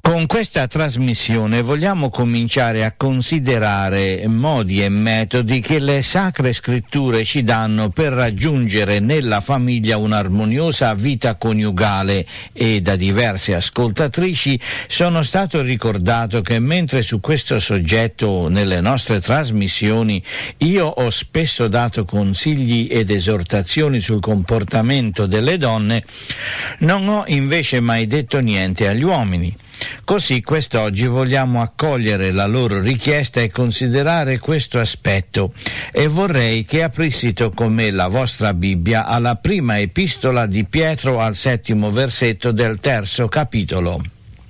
Con questa trasmissione vogliamo cominciare a considerare modi e metodi che le sacre scritture ci danno per raggiungere nella famiglia un'armoniosa vita coniugale, e da diverse ascoltatrici sono stato ricordato che mentre su questo soggetto nelle nostre trasmissioni io ho spesso dato consigli ed esortazioni sul comportamento delle donne, non ho invece mai detto niente agli uomini. Così quest'oggi vogliamo accogliere la loro richiesta e considerare questo aspetto, e vorrei che aprissito con me la vostra Bibbia alla prima epistola di Pietro al 7° versetto del 3° capitolo.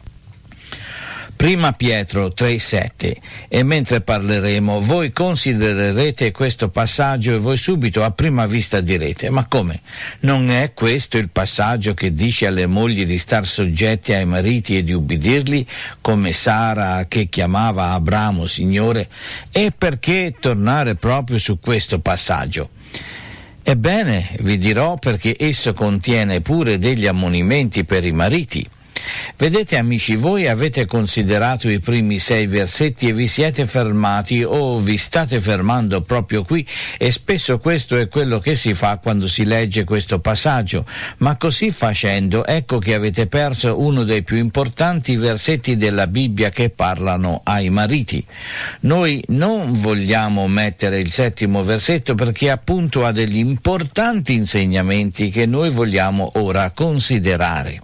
Prima Pietro 3,7, e mentre parleremo voi considererete questo passaggio e voi subito a prima vista direte: ma come? Non è questo il passaggio che dice alle mogli di star soggetti ai mariti e di ubbidirli, come Sara che chiamava Abramo Signore? E perché tornare proprio su questo passaggio? Ebbene, vi dirò perché esso contiene pure degli ammonimenti per i mariti. Vedete amici, voi avete considerato i primi 6 versetti e vi siete fermati o vi state fermando proprio qui, e spesso questo è quello che si fa quando si legge questo passaggio, ma così facendo ecco che avete perso uno dei più importanti versetti della Bibbia che parlano ai mariti. Noi non vogliamo mettere il 7° versetto perché appunto ha degli importanti insegnamenti che noi vogliamo ora considerare.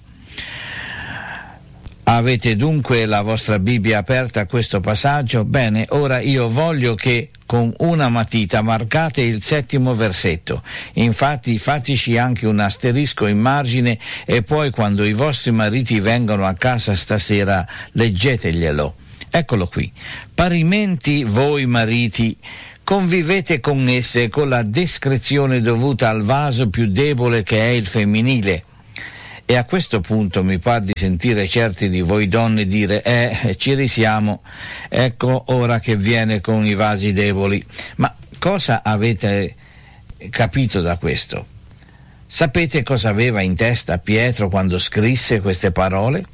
Avete dunque la vostra Bibbia aperta a questo passaggio? Bene, ora io voglio che con una matita marcate il 7° versetto. Infatti fateci anche un asterisco in margine, e poi quando i vostri mariti vengono a casa stasera leggeteglielo. Eccolo qui. Parimenti voi mariti convivete con esse con la discrezione dovuta al vaso più debole che è il femminile. E a questo punto mi par di sentire certi di voi donne dire ci risiamo, ecco ora che viene con i vasi deboli. Ma cosa avete capito da questo? Sapete cosa aveva in testa Pietro quando scrisse queste parole?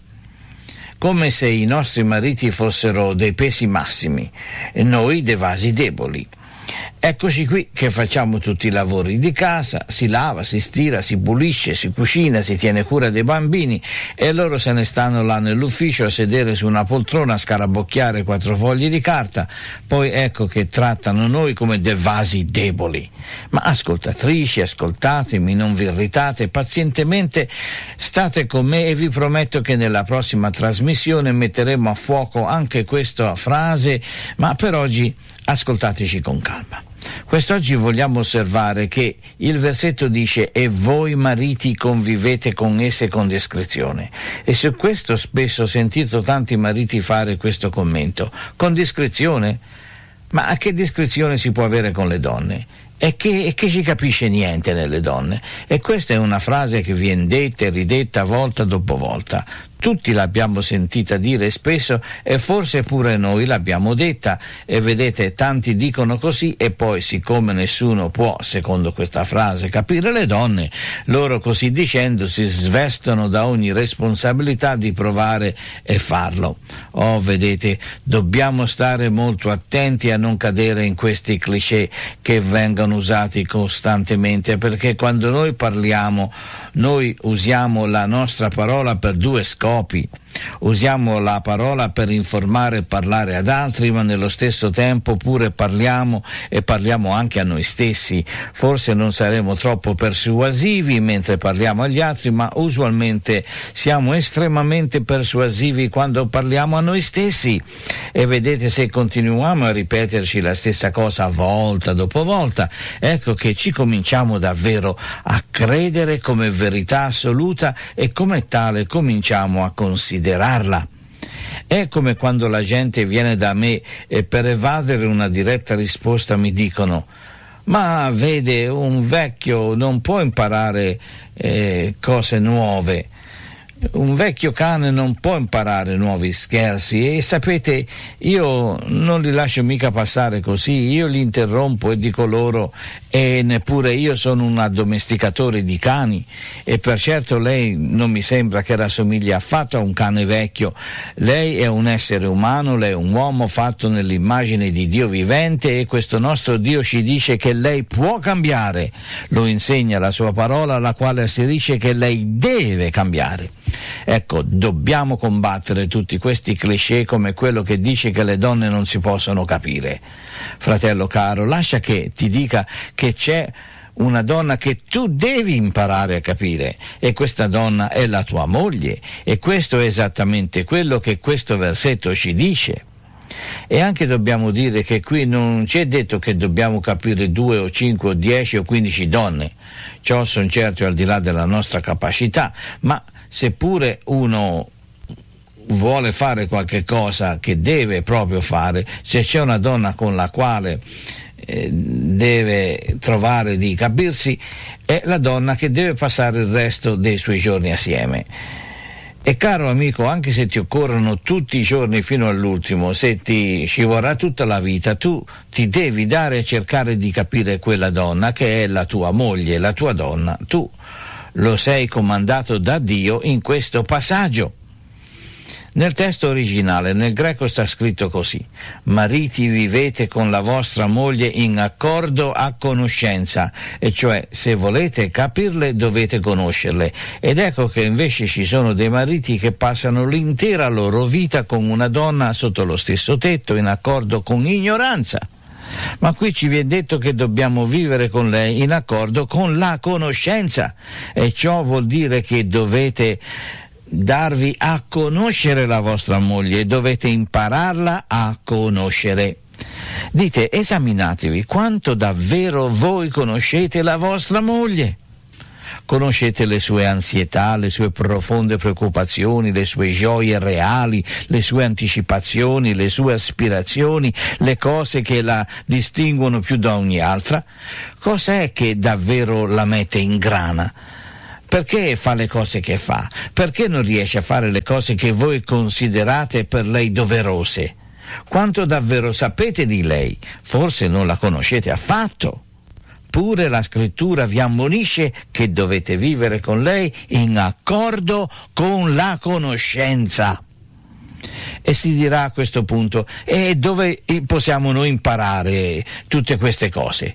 Come se i nostri mariti fossero dei pesi massimi e noi dei vasi deboli. Eccoci qui che facciamo tutti i lavori di casa, si lava, si stira, si pulisce, si cucina, si tiene cura dei bambini, e loro se ne stanno là nell'ufficio a sedere su una poltrona a scarabocchiare 4 fogli di carta. Poi ecco che trattano noi come dei vasi deboli. Ma ascoltatrici, ascoltatemi, non vi irritate, pazientemente state con me e vi prometto che nella prossima trasmissione metteremo a fuoco anche questa frase, ma per oggi ascoltateci con calma. Quest'oggi vogliamo osservare che il versetto dice: e voi mariti convivete con esse con discrezione. E su questo spesso ho sentito tanti mariti fare questo commento: con discrezione? Ma a che discrezione si può avere con le donne? E che ci capisce niente nelle donne? E questa è una frase che viene detta e ridetta volta dopo volta. Tutti l'abbiamo sentita dire spesso, e forse pure noi l'abbiamo detta, e vedete, tanti dicono così, e poi siccome nessuno può, secondo questa frase, capire le donne, loro così dicendo si svestono da ogni responsabilità di provare e farlo. Oh, vedete, dobbiamo stare molto attenti a non cadere in questi cliché che vengono usati costantemente, perché quando noi parliamo, noi usiamo la nostra parola per 2 scopi. Usiamo la parola per informare e parlare ad altri, ma nello stesso tempo pure parliamo, e parliamo anche a noi stessi. Forse non saremo troppo persuasivi mentre parliamo agli altri, ma usualmente siamo estremamente persuasivi quando parliamo a noi stessi. E vedete, se continuiamo a ripeterci la stessa cosa volta dopo volta, ecco che ci cominciamo davvero a credere come verità assoluta, e come tale cominciamo a considerarla. È come quando la gente viene da me e per evadere una diretta risposta mi dicono: ma vede, un vecchio non può imparare cose nuove. Un vecchio cane non può imparare nuovi scherzi, e sapete, io non li lascio mica passare così, io li interrompo e dico loro, e neppure io sono un addomesticatore di cani, e per certo lei non mi sembra che rassomigli affatto a un cane vecchio. Lei è un essere umano, lei è un uomo fatto nell'immagine di Dio vivente, e questo nostro Dio ci dice che lei può cambiare, lo insegna la sua parola, la quale asserisce che lei deve cambiare. Ecco, dobbiamo combattere tutti questi cliché come quello che dice che le donne non si possono capire. Fratello caro, lascia che ti dica che c'è una donna che tu devi imparare a capire, e questa donna è la tua moglie, e questo è esattamente quello che questo versetto ci dice. E anche dobbiamo dire che qui non ci è detto che dobbiamo capire 2 o 5 o 10 o 15 donne, ciò sono certo al di là della nostra capacità, ma seppure uno vuole fare qualche cosa che deve proprio fare, se c'è una donna con la quale deve trovare di capirsi, è la donna che deve passare il resto dei suoi giorni assieme. E caro amico, anche se ti occorrono tutti i giorni fino all'ultimo, se ci vorrà tutta la vita, tu ti devi dare a cercare di capire quella donna che è la tua moglie, la tua donna. Tu lo sei comandato da Dio in questo passaggio. Nel testo originale, nel greco, sta scritto così: mariti, vivete con la vostra moglie in accordo a conoscenza, e cioè se volete capirle dovete conoscerle. Ed ecco che invece ci sono dei mariti che passano l'intera loro vita con una donna sotto lo stesso tetto, in accordo con ignoranza. Ma qui ci viene detto che dobbiamo vivere con lei in accordo con la conoscenza, e ciò vuol dire che dovete darvi a conoscere la vostra moglie, dovete impararla a conoscere. Dite, esaminatevi quanto davvero voi conoscete la vostra moglie. Conoscete le sue ansietà, le sue profonde preoccupazioni, le sue gioie reali, le sue anticipazioni, le sue aspirazioni, le cose che la distinguono più da ogni altra? Cos'è che davvero la mette in grana? Perché fa le cose che fa? Perché non riesce a fare le cose che voi considerate per lei doverose? Quanto davvero sapete di lei? Forse non la conoscete affatto. Pure la scrittura vi ammonisce che dovete vivere con lei in accordo con la conoscenza. E si dirà a questo punto, e dove possiamo noi imparare tutte queste cose?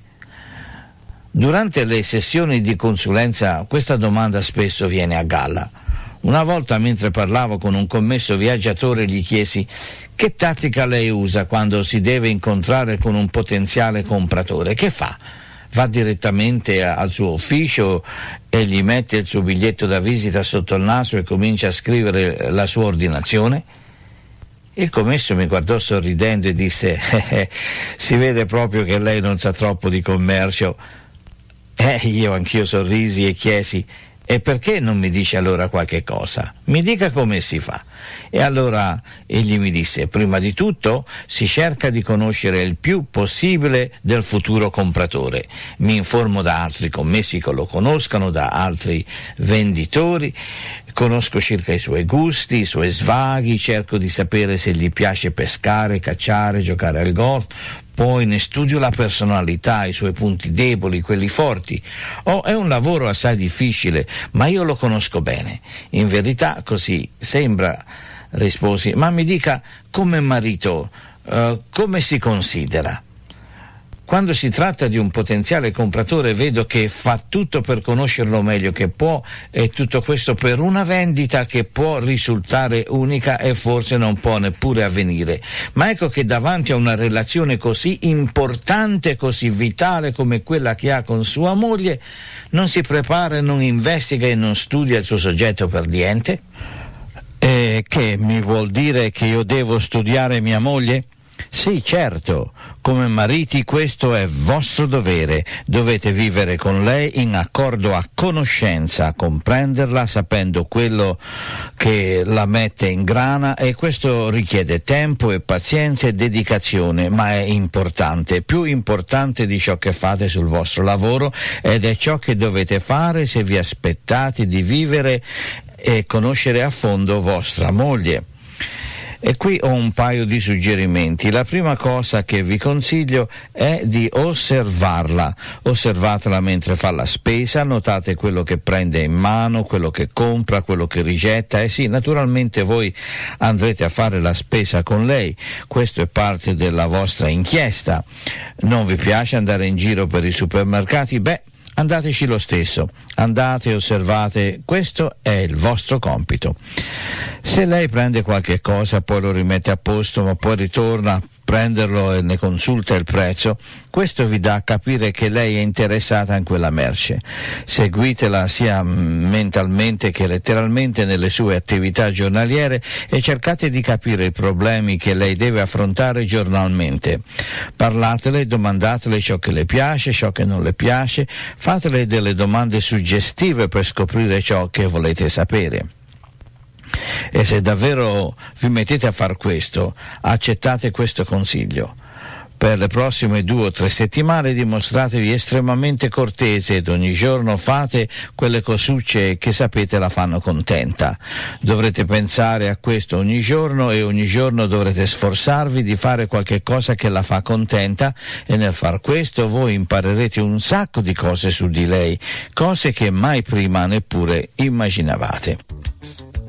Durante le sessioni di consulenza questa domanda spesso viene a galla. Una volta, mentre parlavo con un commesso viaggiatore, gli chiesi: che tattica lei usa quando si deve incontrare con un potenziale compratore? Che fa? Va direttamente al suo ufficio e gli mette il suo biglietto da visita sotto il naso e comincia a scrivere la sua ordinazione? Il commesso mi guardò sorridendo e disse: si vede proprio che lei non sa troppo di commercio. Io anch'io sorrisi e chiesi: e perché non mi dice allora qualche cosa? Mi dica come si fa. E allora egli mi disse: prima di tutto si cerca di conoscere il più possibile del futuro compratore. Mi informo da altri commessi che lo conoscano, da altri venditori, conosco circa i suoi gusti, i suoi svaghi, cerco di sapere se gli piace pescare, cacciare, giocare al golf. Poi ne studio la personalità, i suoi punti deboli, quelli forti. È un lavoro assai difficile, ma io lo conosco bene. In verità così sembra, risposi. Ma mi dica, come marito, come si considera? Quando si tratta di un potenziale compratore vedo che fa tutto per conoscerlo meglio che può, e tutto questo per una vendita che può risultare unica e forse non può neppure avvenire. Ma ecco che davanti a una relazione così importante, così vitale come quella che ha con sua moglie, non si prepara, non investiga e non studia il suo soggetto per niente? E che mi vuol dire che io devo studiare mia moglie? Sì, certo, come mariti questo è vostro dovere, dovete vivere con lei in accordo a conoscenza, comprenderla sapendo quello che la mette in grana, e questo richiede tempo e pazienza e dedicazione, ma è importante, più importante di ciò che fate sul vostro lavoro, ed è ciò che dovete fare se vi aspettate di vivere e conoscere a fondo vostra moglie. E qui ho un paio di suggerimenti. La prima cosa che vi consiglio è di osservarla. Osservatela mentre fa la spesa, notate quello che prende in mano, quello che compra, quello che rigetta. E sì, naturalmente voi andrete a fare la spesa con lei, questo è parte della vostra inchiesta. Non vi piace andare in giro per i supermercati? Beh, andateci lo stesso, andate e osservate, questo è il vostro compito. Se lei prende qualche cosa, poi lo rimette a posto, ma poi ritorna a prenderlo e ne consulta il prezzo, questo vi dà a capire che lei è interessata in quella merce. Seguitela sia mentalmente che letteralmente nelle sue attività giornaliere e cercate di capire i problemi che lei deve affrontare giornalmente. Parlatele, domandatele ciò che le piace, ciò che non le piace, fatele delle domande suggestive per scoprire ciò che volete sapere. E se davvero vi mettete a far questo, accettate questo consiglio. Per le prossime 2 o 3 settimane dimostratevi estremamente cortese ed ogni giorno fate quelle cosucce che sapete la fanno contenta. Dovrete pensare a questo ogni giorno e ogni giorno dovrete sforzarvi di fare qualche cosa che la fa contenta e nel far questo voi imparerete un sacco di cose su di lei, cose che mai prima neppure immaginavate.